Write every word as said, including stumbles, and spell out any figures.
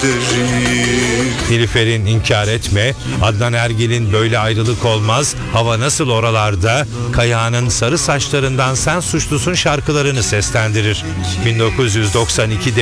derim. Nilüfer'in İnkar Etme, Adnan Ergel'in Böyle Ayrılık Olmaz, Hava Nasıl Oralarda, Kayağan'ın Sarı Saçlarından Sen Suçlusun şarkılarını seslendirir. bin dokuz yüz doksan ikide